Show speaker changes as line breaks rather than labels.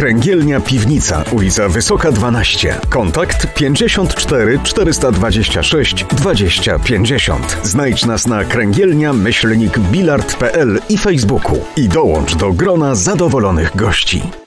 Kręgielnia Piwnica, ulica Wysoka 12. Kontakt 54 426 20 50. Znajdź nas na kręgielnia-bilard.pl i Facebooku i dołącz do grona zadowolonych gości.